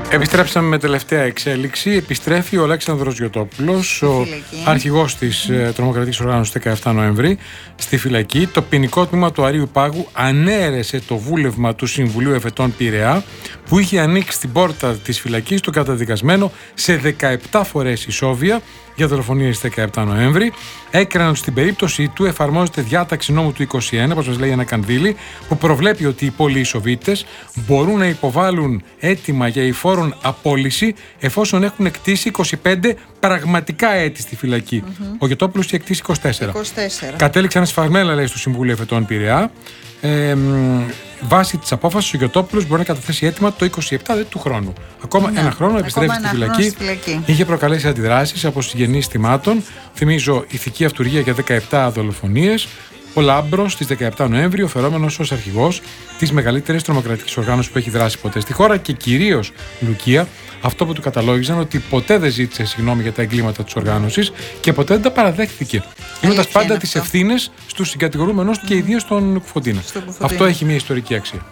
Επιστρέψαμε με τελευταία εξέλιξη. Επιστρέφει ο Αλέξανδρος Γιωτόπουλος, ο αρχηγός της τρομοκρατικής οργάνωσης 17 Νοέμβρη, στη φυλακή. Το ποινικό τμήμα του Αρείου Πάγου ανέρεσε το βούλευμα του Συμβουλίου Εφετών Πειραιά, που είχε ανοίξει την πόρτα της φυλακής στον καταδικασμένο σε 17 φορές ισόβια για δολοφονίες στις 17 Νοέμβρη. Έκριναν στην περίπτωση του εφαρμόζεται διάταξη νόμου του 21, όπως μας λέει ένα κανδύλι, που προβλέπει ότι οι πολυισοβίτες μπορούν να υποβάλουν αίτημα για υφόρον απόλυση εφόσον έχουν εκτίσει 25 πραγματικά έτη στη φυλακή. Ο Γιωτόπουλος είχε εκτίσει 24. Κατέληξαν σφαγμένα, λέει, στο Συμβούλιο Εφετών Πειραιά. Βάσει της απόφασης, ο Γιωτόπουλος μπορεί να καταθέσει αίτημα το 27 του χρόνου. Ακόμα ένα χρόνο επιστρέφει στη φυλακή. Είχε προκαλέσει αντιδράσεις από συγγενείς θυμάτων. Θυμίζω, ηθική αυτουργία για 17 δολοφονίες. Ο Λάμπρος στις 17 Νοέμβρη, οφερόμενος ως αρχηγός της μεγαλύτερης τρομοκρατικής οργάνωσης που έχει δράσει ποτέ στη χώρα, και κυρίως Λουκία, αυτό που του καταλόγιζαν ότι ποτέ δεν ζήτησε συγγνώμη για τα εγκλήματα της οργάνωσης και ποτέ δεν τα παραδέχθηκε, δίνοντας πάντα τις ευθύνες στους συγκατηγορούμενους και ιδίως στον Κουφοντίνα. Αυτό έχει μια ιστορική αξία.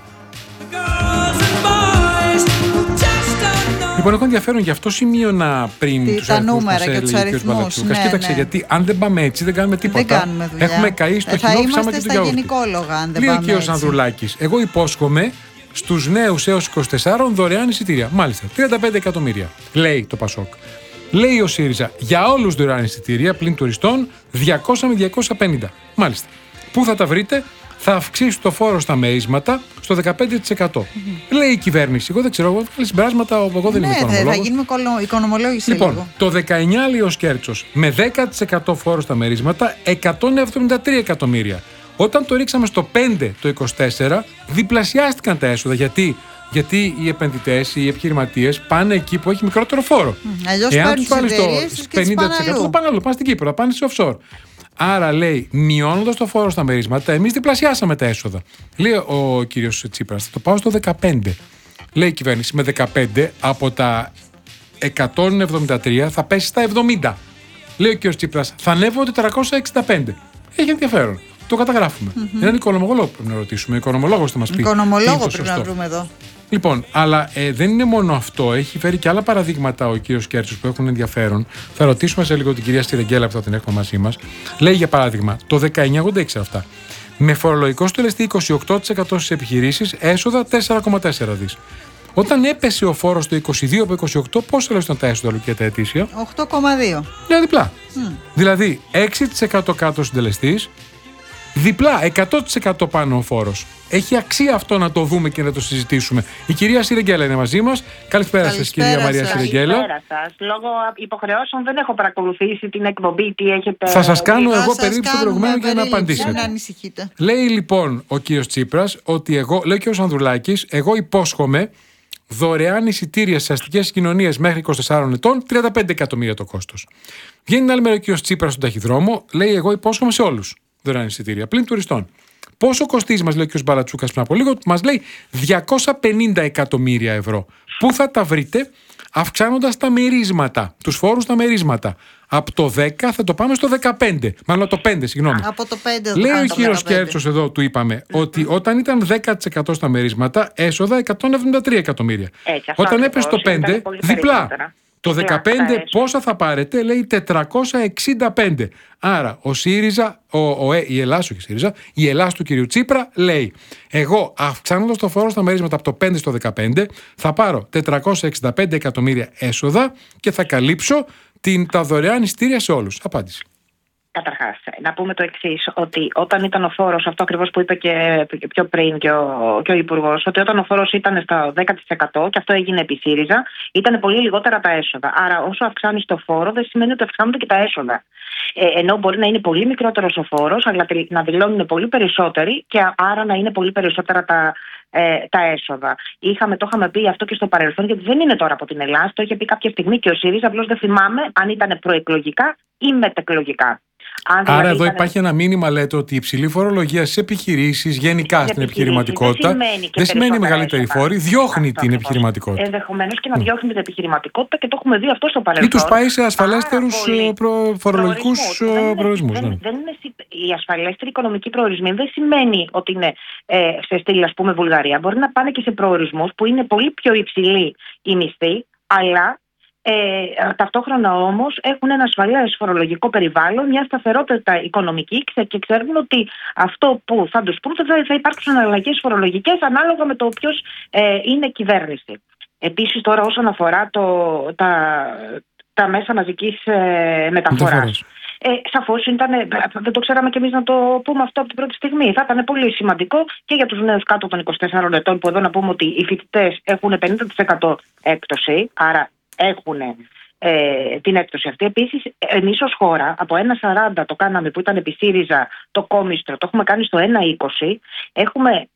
Λοιπόν, έχω ενδιαφέρον, γι' αυτό σημείωνα πριν τους αριθμούς μας έλεγε ο κ. Μπαλατσούκας. Κοίταξε, γιατί αν δεν πάμε έτσι δεν κάνουμε τίποτα. Έχουμε καεί στο κοινό ψάμα και του γιαούρτι. Λέει ο κ. Ανδρουλάκης, εγώ υπόσχομαι στους νέους έως 24 δωρεάν εισιτήρια. Μάλιστα, 35 εκατομμύρια, λέει το Πασόκ. Λέει ο ΣΥΡΙΖΑ, για όλους δωρεάν εισιτήρια πλην τουριστών 200 με 250. Μάλιστα. Πού θα τα βρείτε? Θα αυξήσει το φόρο στα μερίσματα στο 15%. Λέει η κυβέρνηση. Εγώ δεν ξέρω, εγώ βγάλει συμπεράσματα, εγώ δεν είμαι οικονομολόγος. Ναι, θα γίνουμε οικονομολόγηση. Λοιπόν, το 19 λέει ο Σκέρτσος, με 10% φόρο στα μερίσματα, 173 εκατομμύρια. Όταν το ρίξαμε στο 5 το 24, διπλασιάστηκαν τα έσοδα. Γιατί οι επενδυτές, οι επιχειρηματίες πάνε εκεί που έχει μικρότερο φόρο. Εάν τους βάλεις το 50%, θα πάνε αλλού, πάνε στην Κύπρο, θα πάνε σε offshore. Άρα, λέει, μειώνοντας το φόρο στα μερίσματα, εμείς διπλασιάσαμε τα έσοδα. Λέει ο κύριος Τσίπρας, θα το πάω στο 15. Λέει η κυβέρνηση, με 15 από τα 173 θα πέσει στα 70. Λέει ο κύριος Τσίπρας, θα ανέβω 465. Έχει ενδιαφέρον. Το καταγράφουμε. Έναν οικονομολόγο πρέπει να ρωτήσουμε. Οικονομολόγος θα μας πει. Οικονομολόγο πρέπει να βρούμε εδώ. Λοιπόν, αλλά δεν είναι μόνο αυτό. Έχει φέρει και άλλα παραδείγματα ο κύριος Κέρτσος που έχουν ενδιαφέρον. Θα ρωτήσουμε σε λίγο την κυρία Σιρεγγέλα που θα την έχουμε μαζί μας. Λέει για παράδειγμα, το 19, εγώ δεν ήξερα αυτά. Με φορολογικό στελεστή 28% στις επιχειρήσεις, έσοδα 4,4 δις. Όταν έπεσε ο φόρος το 22 από 28, πόσο ήταν τα έσοδα, Λουκία, τα ετήσια? 8,2. Ναι, διπλά. Δηλαδή 6% κάτω συντελεστής, διπλά 100% πάνω ο φόρος. Έχει αξία αυτό να το δούμε και να το συζητήσουμε. Η κυρία Σιρεγγέλα είναι μαζί μας. Καλησπέρα σας, κυρία Μαρία Σιρεγγέλα. Καλησπέρα σας. Λόγω υποχρεώσεων δεν έχω παρακολουθήσει την εκπομπή. Τι έχετε... Θα σας κάνω εγώ περίπου στο προηγούμενο για να απαντήσετε. Δεν ανησυχείτε. Λέει λοιπόν ο κύριος Τσίπρας ότι λέει ο κύριος Ανδρουλάκης, εγώ υπόσχομαι δωρεάν εισιτήρια στις αστικές κοινωνίες μέχρι 24 ετών, 35 εκατομμύρια το κόστος. Βγαίνει άλλη μέρα ο κύριος Τσίπρας στον ταχυδρόμο, λέει εγώ υπόσχομαι σε όλους δωρεάν εισιτήρια πλην τουριστών. Πόσο κοστίζει, μας λέει ο κ. Μπαλατσούκας πριν από λίγο? Μας λέει 250 εκατομμύρια ευρώ. Πού θα τα βρείτε? Αυξάνοντας τα μερίσματα, τους φόρους στα μερίσματα. Από το 10 θα το πάμε στο 15. Μάλλον το 5, συγγνώμη. Από το 5 λέει ο κύριος Κέρτσος εδώ, του είπαμε, ότι όταν ήταν 10% στα μερίσματα, έσοδα 173 εκατομμύρια. Όταν έπεσε το 5, διπλά. Το 15 πόσα θα πάρετε? Λέει 465. Άρα ο ΣΥΡΙΖΑ, η Ελλάς, όχι ΣΥΡΙΖΑ, η Ελλάς του κυρίου Τσίπρα λέει, εγώ αυξάνοντας το φόρο στα μερίσματα από το 5 στο 15 θα πάρω 465 εκατομμύρια έσοδα και θα καλύψω τα δωρεάν εισιτήρια σε όλους. Απάντηση. Καταρχάς, να πούμε το εξής, ότι όταν ήταν ο φόρος, αυτό ακριβώς που είπε και πιο πριν και ο Υπουργός, ότι όταν ο φόρος ήταν στα 10% και αυτό έγινε επί ΣΥΡΙΖΑ, ήταν πολύ λιγότερα τα έσοδα. Άρα, όσο αυξάνεις το φόρο, δεν σημαίνει ότι αυξάνονται και τα έσοδα. Ενώ μπορεί να είναι πολύ μικρότερος ο φόρος, αλλά να δηλώνουν πολύ περισσότεροι και άρα να είναι πολύ περισσότερα τα έσοδα. Το είχαμε πει αυτό και στο παρελθόν, γιατί δεν είναι τώρα από την Ελλάδα. Το είχε πει κάποια στιγμή και ο ΣΥΡΙΖΑ, απλώς δεν θυμάμαι αν ήταν προεκλογικά ή μετεκλογικά. Άρα εδώ υπάρχει ένα μήνυμα, λέτε, ότι η υψηλή φορολογία στις επιχειρήσεις, γενικά στην επιχειρηματικότητα, δεν σημαίνει μεγαλύτερη φόρη, διώχνει την επιχειρηματικότητα. Ενδεχομένως και να διώχνει την επιχειρηματικότητα, και το έχουμε δει αυτό στο παρελθόν. Ή τους πάει σε ασφαλέστερους φορολογικούς προορισμούς. Οι ασφαλέστεροι οικονομικοί προορισμοί δεν σημαίνει ότι είναι σε στήλη, ας πούμε, Βουλγαρία. Μπορεί να πάνε και σε προορισμούς που είναι πολύ πιο υψηλοί οι μισθοί, αλλά ταυτόχρονα όμως έχουν ένα ασφαλές φορολογικό περιβάλλον, μια σταθερότητα οικονομική, και ξέρουν ότι αυτό που θα τους πούν θα υπάρξουν αλλαγές φορολογικές ανάλογα με το ποιος είναι κυβέρνηση. Επίσης, τώρα όσον αφορά τα μέσα μαζικής μεταφοράς. Σαφώς δεν το ξέραμε κι εμείς να το πούμε αυτό από την πρώτη στιγμή. Θα ήταν πολύ σημαντικό και για τους νέους κάτω των 24 ετών, που εδώ να πούμε ότι οι φοιτητές έχουν 50% έκπτωση, άρα έχουν την έκπτωση αυτή. Επίσης, εμείς ως χώρα από 1,40 το κάναμε, που ήταν επί ΣΥΡΙΖΑ, το κόμιστρο, το έχουμε κάνει στο 1,20. Έχουμε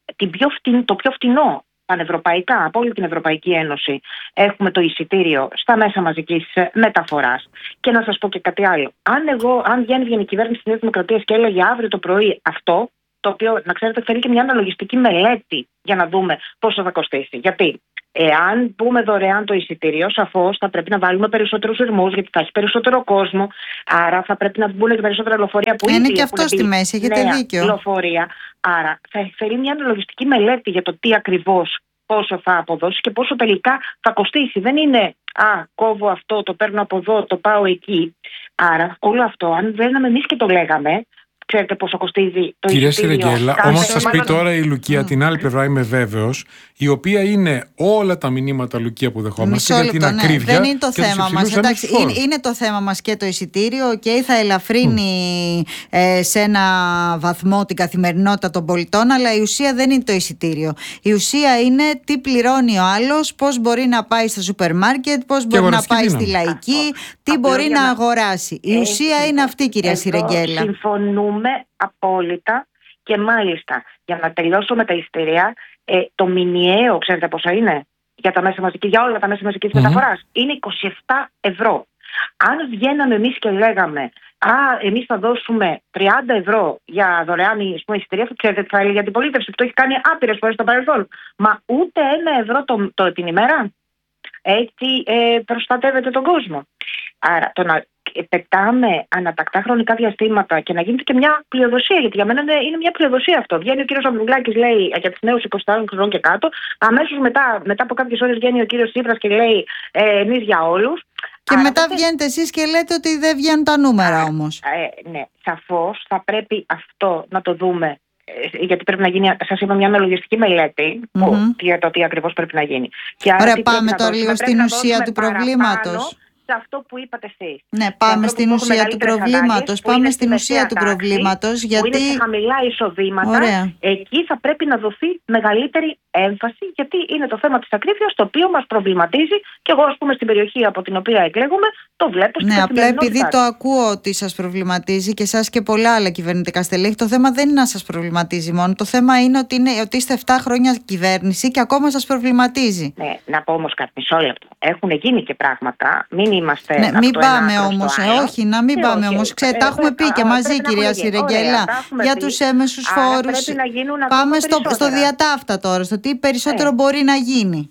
το πιο φτηνό πανευρωπαϊκά, από όλη την Ευρωπαϊκή Ένωση, έχουμε το εισιτήριο στα μέσα μαζικής μεταφοράς. Και να σας πω και κάτι άλλο. Αν βγαίνει η κυβέρνηση της Νέας Δημοκρατίας και έλεγε αύριο το πρωί αυτό, το οποίο, να ξέρετε, θέλει και μια αναλογιστική μελέτη για να δούμε πόσο θα κοστίσει. Γιατί εάν πούμε δωρεάν το εισιτήριο, σαφώς θα πρέπει να βάλουμε περισσότερους ουρμούς, γιατί θα έχει περισσότερο κόσμο. Άρα θα πρέπει να μπουν και περισσότερα λεωφορεία που είναι και αυτό στη μέση, έχετε δίκιο. Λεωφορεία. Άρα θα θέλει μια αναλογιστική μελέτη για το τι ακριβώς, πόσο θα αποδώσει και πόσο τελικά θα κοστίσει. Δεν είναι κόβω αυτό, το παίρνω από εδώ, το πάω εκεί. Άρα όλο αυτό, αν δεν εμείς και το λέγαμε, ξέρετε πόσο κοστίζει το Κυρία εισιτήριο. Σιρεγγέλα, όμως θα σας πει τώρα η Λουκία την άλλη πλευρά, είμαι βέβαιος, η οποία είναι όλα τα μηνύματα, Λουκία, που δεχόμαστε για την ακρίβεια. Δεν είναι το θέμα μας. Εντάξει, είναι το θέμα μας και το εισιτήριο, θα ελαφρύνει σε ένα βαθμό την καθημερινότητα των πολιτών, αλλά η ουσία δεν είναι το εισιτήριο. Η ουσία είναι τι πληρώνει ο άλλος, πώς μπορεί να πάει στο σούπερ μάρκετ, πώς μπορεί να πάει στη λαϊκή, τι μπορεί να αγοράσει. Η ουσία είναι αυτή, κυρία Σιρεγγέλα. Συμφωνούμε απόλυτα, και μάλιστα για να τελειώσω με τα εισιτήρια, το μηνιαίο, ξέρετε πόσα είναι για όλα τα μέσα μαζικής μεταφοράς? Είναι 27 ευρώ. Αν βγαίναμε εμείς και λέγαμε εμείς θα δώσουμε 30 ευρώ για δωρεάν εισιτήρια, ξέρετε τι θα έλεγε η αντιπολίτευση, που το έχει κάνει άπειρες φορές στο παρελθόν? Μα ούτε 1 ευρώ την ημέρα. Έτσι προστατεύεται τον κόσμο. Άρα το να πετάμε ανατακτά χρονικά διαστήματα και να γίνεται και μια πλειοδοσία, γιατί για μένα είναι μια πλειοδοσία αυτό. Βγαίνει ο κύριος Αβγγλάκης, λέει για τους νέους 24 χρονών και κάτω, αμέσως μετά από κάποιες ώρες βγαίνει ο κύριος Τσίπρας και λέει εμείς για όλους. Και μετά βγαίνετε εσείς και λέτε ότι δεν βγαίνουν τα νούμερα όμως. Ναι, σαφώς θα πρέπει αυτό να το δούμε. Γιατί πρέπει να γίνει, σας είπα, μια αναλογιστική μελέτη για το τι ακριβώς πρέπει να γίνει. Ωραία, πάμε τώρα λίγο στην ουσία του προβλήματος. Σε αυτό που είπατε εσείς. Ναι, πάμε στην ουσία του προβλήματος. Πάμε στην ουσία του προβλήματος. Γιατί που είναι σε χαμηλά εισοδήματα, εκεί θα πρέπει να δοθεί μεγαλύτερη έμφαση, γιατί είναι το θέμα της ακρίβειας, το οποίο μας προβληματίζει, και εγώ, ας πούμε, στην περιοχή από την οποία εκλέγομαι, το βλέπω στην απλά επειδή το ακούω ότι σας προβληματίζει και εσάς και πολλά άλλα κυβερνητικά στελέχη, το θέμα δεν είναι να σας προβληματίζει μόνο. Το θέμα είναι ότι είστε 7 χρόνια κυβέρνηση και ακόμα σας προβληματίζει. Ναι, να πω όμως κάτι, μισό λεπτό. Έχουν γίνει και πράγματα. Μην είμαστε. Ναι, μην πάμε όμως. Όχι, να μην πάμε όμως. Ξέρετε, τα έχουμε πει και μαζί, κυρία Σιρεγγέλα, για τους έμεσους φόρους. Πάμε στο διατάφτα τώρα, στο τι περισσότερο μπορεί να γίνει.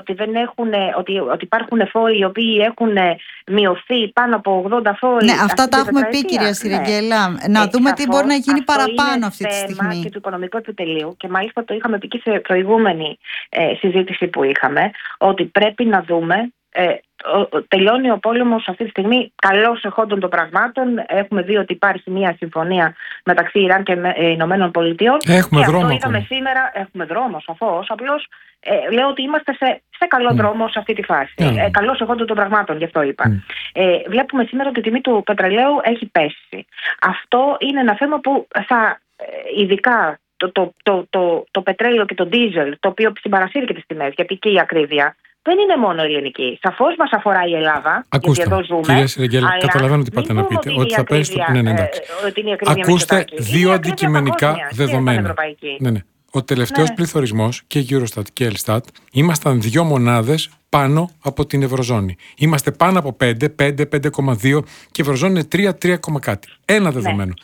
Ότι υπάρχουν φόροι οι οποίοι έχουν μειωθεί πάνω από 80 φόροι. Ναι, αυτά τα έχουμε πει, κυρία Σιρεγγέλα. Να δούμε τι μπορεί να γίνει παραπάνω αυτή τη στιγμή. Είναι θέμα και του οικονομικού επιτελείου, και μάλιστα το είχαμε πει και σε προηγούμενη συζήτηση που είχαμε, ότι πρέπει να δούμε. Τελειώνει ο πόλεμος αυτή τη στιγμή καλώς εχόντων των πραγμάτων. Έχουμε δει ότι υπάρχει μια συμφωνία μεταξύ Ιράν και Ηνωμένων Πολιτειών. Έχουμε και δρόμο. Αυτό είδαμε σήμερα. Έχουμε δρόμο, σαφώς. Απλώς λέω ότι είμαστε σε καλό δρόμο σε αυτή τη φάση. Καλώς εχόντων των πραγμάτων, γι' αυτό είπα. Βλέπουμε σήμερα ότι η τιμή του πετρελαίου έχει πέσει. Αυτό είναι ένα θέμα που ειδικά το πετρέλαιο και το ντίζελ, το οποίο συμπαρασύρει και τις τιμές, γιατί και η ακρίβεια δεν είναι μόνο ελληνική. Σαφώς μας αφορά η Ελλάδα. Ακούστε, γιατί εδώ ζούμε. Κυρία Σιρεγγέλα, καταλαβαίνω τι πάτε να πείτε. Ότι θα πέσει το. Ναι, εντάξει. Ακούστε δύο αντικειμενικά δεδομένα. Ναι. Ο τελευταίος πληθωρισμός, και Eurostat και Elstat, ήμασταν 2 μονάδες πάνω από την Ευρωζώνη. Είμαστε πάνω από 5,2 και η Ευρωζώνη είναι 3 κάτι. Ένα δεδομένο.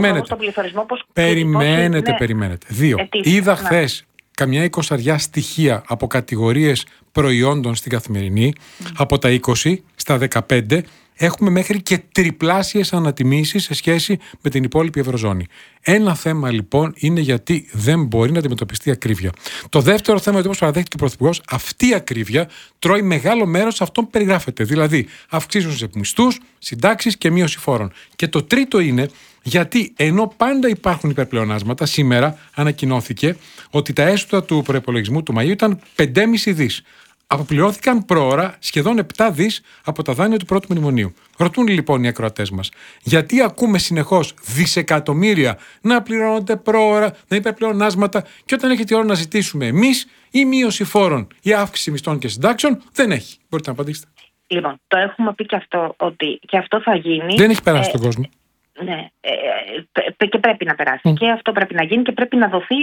Περιμένετε. 2. Είδα χθες καμιά 20 στοιχεία από κατηγορίες προϊόντων στην Καθημερινή. Από τα 20 στα 15 έχουμε μέχρι και τριπλάσιες ανατιμήσεις σε σχέση με την υπόλοιπη Ευρωζώνη. Ένα θέμα λοιπόν είναι γιατί δεν μπορεί να αντιμετωπιστεί ακρίβεια. Το δεύτερο θέμα, γιατί όπως παραδέχτηκε ο Πρωθυπουργός, αυτή η ακρίβεια τρώει μεγάλο μέρος αυτών που περιγράφεται. Δηλαδή αυξήσεων σε μισθούς, συντάξεις και μείωση φόρων. Και το τρίτο είναι γιατί ενώ πάντα υπάρχουν υπερπλεονάσματα, σήμερα ανακοινώθηκε ότι τα έσοδα του προϋπολογισμού του Μαΐου ήταν 5,5 δις. Αποπληρώθηκαν προώρα σχεδόν 7 δις από τα δάνεια του πρώτου μνημονίου. Ρωτούν λοιπόν οι ακροατές μας, γιατί ακούμε συνεχώς δισεκατομμύρια να πληρώνονται προώρα, να υπερπλεονάσματα, και όταν έχει τη ώρα να ζητήσουμε εμείς η μείωση φόρων ή αύξηση μισθών και συντάξεων, δεν έχει. Μπορείτε να απαντήσετε? Λοιπόν, το έχουμε πει και αυτό, ότι και αυτό θα γίνει. Δεν έχει περάσει στον κόσμο. Ναι, και πρέπει να περάσει. Και αυτό πρέπει να γίνει και πρέπει να δοθεί,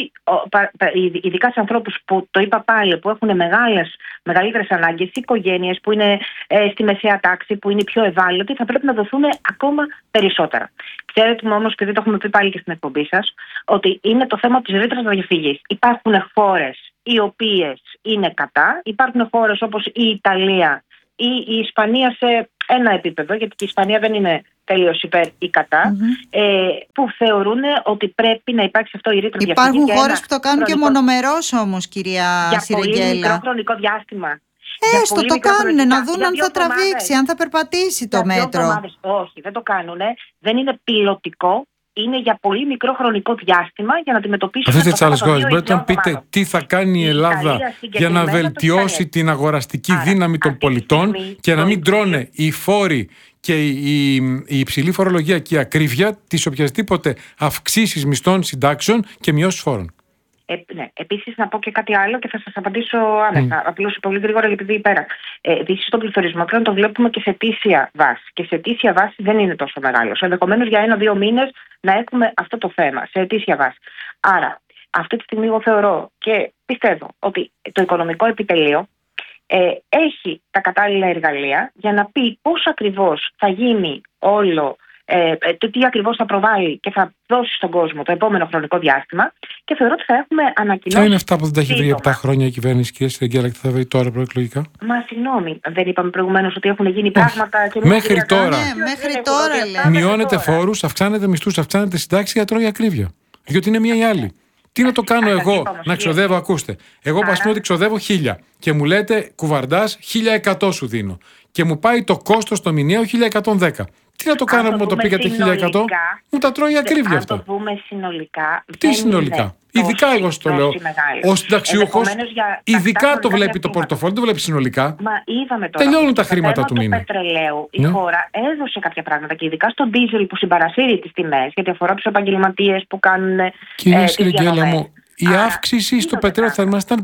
ειδικά σε ανθρώπους που, το είπα πάλι, που έχουν μεγαλύτερες ανάγκες, οικογένειες που είναι στη μεσαία τάξη, που είναι πιο ευάλωτοι, θα πρέπει να δοθούν ακόμα περισσότερα. Ξέρετε όμως, επειδή το έχουμε πει πάλι και στην εκπομπή σας, ότι είναι το θέμα της ρήτρας διαφυγής. Υπάρχουν χώρες οι οποίες είναι κατά, υπάρχουν χώρες όπως η Ιταλία ή η Ισπανία σε ένα επίπεδο, γιατί και η Ισπανία δεν είναι τελείως υπέρ ή κατά, που θεωρούν ότι πρέπει να υπάρξει αυτό η ρήτρα διαφυγής. Υπάρχουν χώρες που το κάνουν και μονομερώς όμως, κυρία Σιρεγγέλα. Για πολύ μικρό χρονικό διάστημα. Έστω το κάνουν, να δουν αν θα τραβήξει, αν θα περπατήσει το μέτρο. Όχι, δεν το κάνουν. Δεν είναι πιλωτικό. Είναι για πολύ μικρό χρονικό διάστημα για να αντιμετωπίσουν. Αυτές τις άλλες χώρες, μπορείτε να πείτε τι θα κάνει η Ελλάδα για να βελτιώσει την αγοραστική δύναμη των πολιτών και να μην τρώνε οι φόροι και η υψηλή φορολογία και η ακρίβεια τις οποιασδήποτε αυξήσεις μισθών, συντάξεων και μειώσεις φόρων. Ναι. Επίσης, να πω και κάτι άλλο και θα σας απαντήσω άμεσα. Απλώς πολύ γρήγορα, επειδή πέρα. Επίσης, τον πληθωρισμό πλέον το βλέπουμε και σε αιτήσια βάση. Και σε αιτήσια βάση δεν είναι τόσο μεγάλος. Ενδεχομένως για 1-2 μήνες να έχουμε αυτό το θέμα σε αιτήσια βάση. Άρα, αυτή τη στιγμή εγώ θεωρώ και πιστεύω ότι το οικονομικό επιτελείο έχει τα κατάλληλα εργαλεία για να πει πώς ακριβώς θα γίνει όλο. Τι ακριβώς θα προβάλλει και θα δώσει στον κόσμο το επόμενο χρονικό διάστημα, και θεωρώ ότι θα έχουμε ανακοινώσει. Ποια είναι αυτά που δεν τα έχει βρει 7 χρόνια η κυβέρνηση, κυρία Σιρεγγέλα, και θα βρει τώρα προεκλογικά? Μα συγγνώμη, δεν είπαμε προηγουμένως ότι έχουν γίνει πράγματα και μέχρι τώρα. Μέχρι τώρα μειώνεται φόρους, αυξάνεται μισθούς, αυξάνεται συντάξεις, για τρώει ακρίβεια. Διότι είναι μία ή άλλη. Τι να το κάνω εγώ, να ξοδεύω, ακούστε. Εγώ ας πούμε ότι ξοδεύω 1.000 και μου λέτε κουβαρντάς 1.100 σου δίνω. Και μου πάει το κόστος το μηνιαίο 1.110. Τι να το κάνω που μου το πήγατε 1.100, μου τα τρώει ακρίβεια αυτό. Αν το πούμε συνολικά. Τι συνολικά? Ειδικά εγώ στο λέω. Ο συνταξιούχος ειδικά το βλέπει το πορτοφόλι, δεν το βλέπει συνολικά. Μα είδαμε τώρα. Τελειώνουν τα χρήματα του μήνα. Στο πετρελαίου η χώρα έδωσε κάποια πράγματα και ειδικά στο ντίζελ που συμπαρασύρει τις τιμές, γιατί αφορά τους επαγγελματίες που κάνουν. Κυρία Σιρεγγέλα μου, η αύξηση στο πετρέλαιο θα ήταν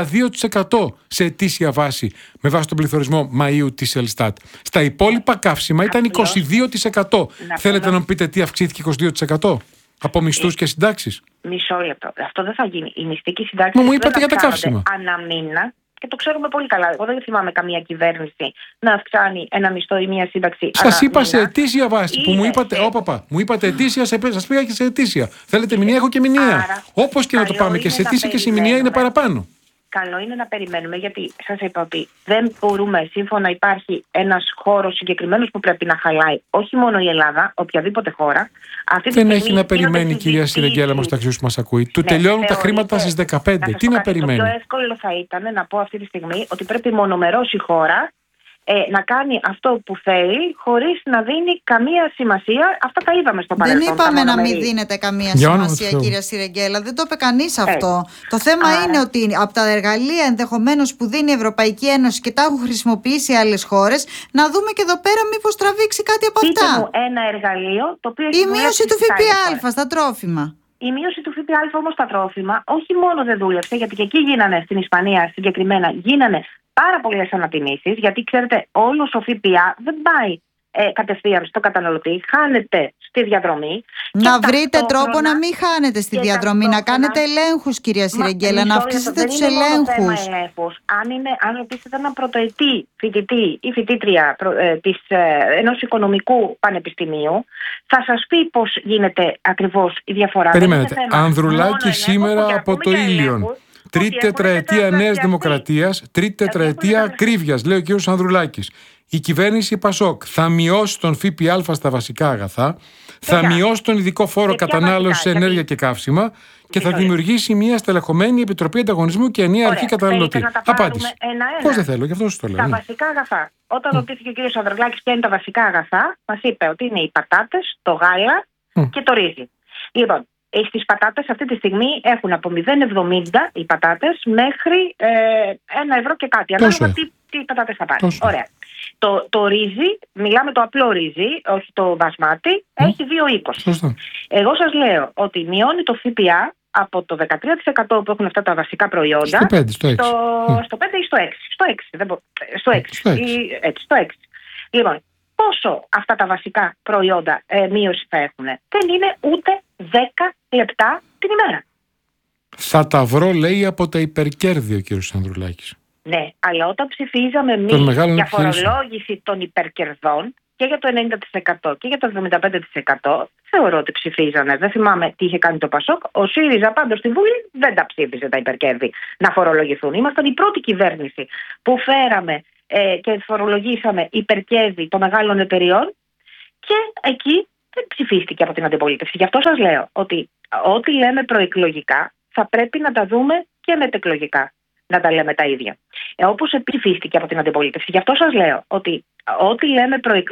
52% σε ετήσια βάση με βάση τον πληθωρισμό Μαΐου της Ελστάτ. Στα υπόλοιπα καύσιμα ήταν 22%. Θέλετε να μου πείτε τι αυξήθηκε 22%? Από μισθούς και συντάξεις. Μισό λεπτό. Αυτό δεν θα γίνει. Η μισθή και η συντάξη μου είπατε για τα καύσιμα. Αναμήνα, και το ξέρουμε πολύ καλά. Εγώ δεν θυμάμαι καμία κυβέρνηση να αυξάνει ένα μισθό ή μια σύνταξη. Σας είπα σε ετήσια βάση που μου είπατε. Μου είπατε ετήσια, σας πήγα και σε ετήσια. Θέλετε μηνιαία, έχω και μηνιαία. Όπως και να το πάμε, και σε ετήσια και σε μηνιαία είναι παραπάνω. Καλό είναι να περιμένουμε, γιατί σας είπα ότι δεν μπορούμε, σύμφωνα υπάρχει ένας χώρος συγκεκριμένος που πρέπει να χαλάει, όχι μόνο η Ελλάδα, οποιαδήποτε χώρα. Δεν έχει να περιμένει, κυρία Σιρεγγέλα, μας ταξιούς που μας ακούει. Του τελειώνουν τα χρήματα στις 15. Τι να περιμένει? Το πιο εύκολο θα ήταν να πω αυτή τη στιγμή ότι πρέπει μονομερώς η χώρα να κάνει αυτό που θέλει, χωρίς να δίνει καμία σημασία. Αυτά τα είδαμε στο παρελθόν. Δεν είπαμε να μην δίνετε καμία σημασία, κυρία Σιρεγγέλα. Δεν το είπε κανείς αυτό. Το θέμα είναι ότι από τα εργαλεία ενδεχομένως που δίνει η Ευρωπαϊκή Ένωση και τα έχουν χρησιμοποιήσει άλλες χώρες, να δούμε και εδώ πέρα μήπως τραβήξει κάτι από αυτά. Πείτε μου ένα εργαλείο το οποίο. Η μείωση του ΦΠΑ στα τρόφιμα. Η μείωση του ΦΠΑ όμως στα τρόφιμα όχι μόνο δεν δούλεψε, γιατί και εκεί γίνανε, στην Ισπανία συγκεκριμένα, γίνανε πάρα πολλές ανατιμήσεις, γιατί ξέρετε, όλος ο ΦΠΑ δεν πάει κατευθείαν στο καταναλωτή, χάνετε στη διαδρομή. Να βρείτε τρόπο να μην χάνετε στη διαδρομή, να κάνετε ελέγχους, κυρία Σιρεγγέλα, να αυξήσετε τους ελέγχους. Αν ρωτήσετε έναν πρωτοετή φοιτητή ή φοιτήτρια ενός οικονομικού πανεπιστημίου, θα σας πει πώς γίνεται ακριβώς η διαφορά. Περιμένετε. Ανδρουλάκη σήμερα από το Ήλιον. Τρίτη τετραετία Νέας Δημοκρατίας, τρίτη τετραετία ακρίβειας, λέει ο κύριος Ανδρουλάκης. Η κυβέρνηση Πασόκ θα μειώσει τον ΦΠΑ στα βασικά αγαθά, θα μειώσει τον ειδικό φόρο κατανάλωσης σε ενέργεια και καύσημα και θα δημιουργήσει μια στελεχωμένη επιτροπή ανταγωνισμού και ενιαία αρχή καταναλωτή. Απάντηση. Πώς δεν θέλω, γι' αυτό σου το λέω. Τα βασικά αγαθά. Όταν ρωτήθηκε ο κύριος Ανδρουλάκης ποια είναι τα βασικά αγαθά, μας είπε ότι είναι οι πατάτες, το γάλα και το ρύζι. Λοιπόν, στις πατάτες αυτή τη στιγμή έχουν από 0,70 οι πατάτες μέχρι 1 ευρώ και κάτι. Ανάλογα τι πατάτες θα πάρει. Ωραία. Το ρύζι, μιλάμε το απλό ρύζι, όχι το μπασμάτι, έχει 2,20. Εγώ σας λέω ότι μειώνει το ΦΠΑ από το 13% που έχουν αυτά τα βασικά προϊόντα στο 5 ή στο 6. Στο 5 ή στο 6. Στο 6. Λοιπόν, πόσο αυτά τα βασικά προϊόντα μείωση θα έχουν? Δεν είναι ούτε 10 λεπτά την ημέρα. Θα τα βρω, λέει, από τα υπερκέρδη ο κύριος Ανδρουλάκης. Ναι, αλλά όταν ψηφίζαμε εμείς για φορολόγηση των υπερκερδών και για το 90% και για το 75%, θεωρώ ότι ψηφίζανε. Δεν θυμάμαι τι είχε κάνει το Πασόκ. Ο ΣΥΡΙΖΑ πάντως στη Βουλή δεν τα ψήφιζε τα υπερκέρδη να φορολογηθούν. Ήμασταν η πρώτη κυβέρνηση που φέραμε και φορολογήσαμε υπερκέρδη των μεγάλων εταιριών και εκεί δεν ψηφίστηκε από την αντιπολίτευση. Γι' αυτό σας λέω ότι ό,τι λέμε προεκλογικά θα πρέπει να τα δούμε και μετεκλογικά. Να τα λέμε τα ίδια. Όπως ψηφίστηκε από την αντιπολίτευση. Γι' αυτό σας λέω ότι ό,τι λέμε προεκλογικά